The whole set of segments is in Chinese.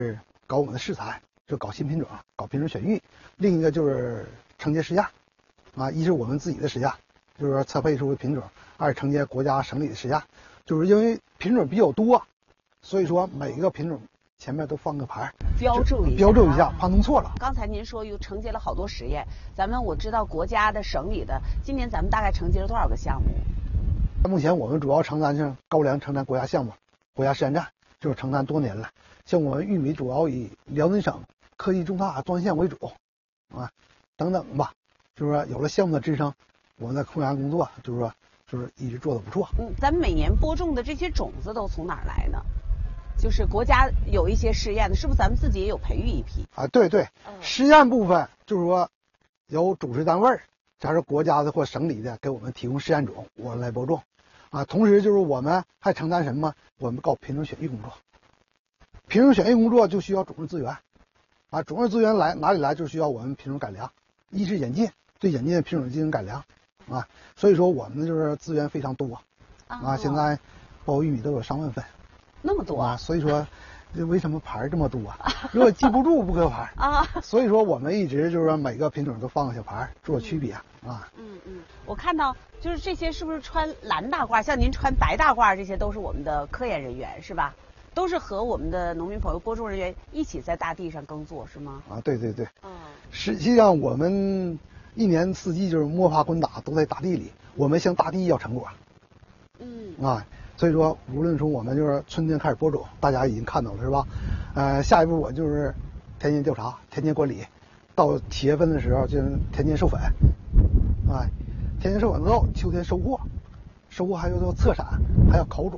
搞我们的试采，就搞新品种，搞品种选育；另一个就是承接试验，一是我们自己的试验，就是说测配出的品种；二承接国家省里的试验。就是因为品种比较多，所以说每一个品种前面都放个牌， 标注一下，怕弄错了。 刚才您说又承接了好多实验，我知道国家的、省里的，今年咱们大概承接了多少个项目？ 目前我们主要承担是高粱承担国家项目、国家实验站，就是承担多年了。像我们玉米主要以辽宁省科技重大专项为主，等等吧。就是说有了项目的支撑，我们的控研工作就是一直做得不错。 咱们每年播种的这些种子都从哪儿来呢？就是国家有一些试验的，是不是咱们自己也有培育一批？ 对，实验部分就是说由主持单位，假如国家的或省里的给我们提供试验种，我们来播种，同时就是我们还承担什么？我们搞品种选育工作。品种选育工作就需要种子资源，种子资源哪里来？就需要我们品种改良，一是引进，对引进的品种进行改良。所以说我们就是资源非常多，现在包括玉米都有上万份， 那么多所以说，为什么牌这么多？如果记不住不可牌所以说我们一直就是说每个品种都放个小牌做区别我看到就是这些是不是穿蓝大褂，像您穿白大褂，这些都是我们的科研人员是吧？都是和我们的农民朋友、播种人员一起在大地上耕作是吗？ 对，实际上我们一年四季就是摸爬滚打都在大地里，我们向大地要成果。所以说无论从我们就是春天开始播种，大家已经看到了是吧？下一步我就是田间调查、田间管理，到7月份的时候就是田间授粉，田间授粉之后，秋天收获还要测产，还要考种，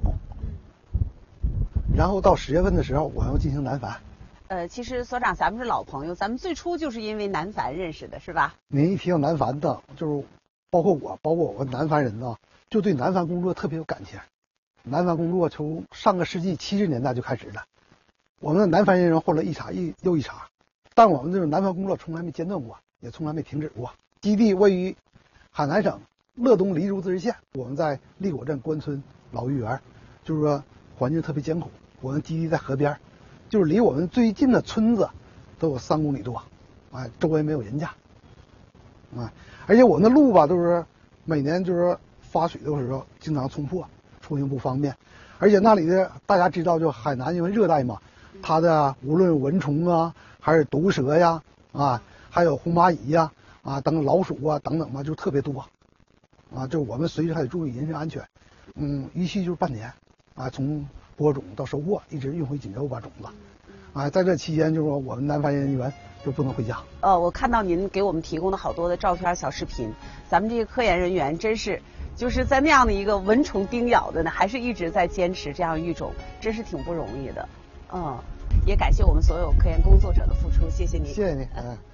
然后到10月份的时候我要进行南繁。 其实所长咱们是老朋友，咱们最初就是因为南繁认识的是吧？ 您一提到南繁的，就是包括我们南繁人就对南繁工作特别有感情。南繁工作从上个世纪70年代就开始了，我们的南繁人员混了一茬又一茬，但我们这种南繁工作从来没间断过，也从来没停止过。基地位于海南省乐东黎族自治县，我们在立果镇关村老峪园，就是说环境特别艰苦。我们基地在河边，就是离我们最近的村子都有3公里多，周围没有人家，而且我们的路吧都是每年就是发水的时候经常冲破，出行不方便。而且那里的大家知道，就海南因为热带嘛，它的无论蚊虫还是毒蛇呀，还有红蚂蚁呀，等老鼠等等吧，就特别多，就我们随时还得注意人身安全。预期就是半年，从播种到收获，一直运回锦州把种子。在这期间就是说我们南繁人员就不能回家。 我看到您给我们提供的好多的照片、小视频，咱们这个科研人员真是就是在那样的一个蚊虫叮咬的呢，还是一直在坚持这样育种，真是挺不容易的。也感谢我们所有科研工作者的付出，谢谢您。 谢谢您。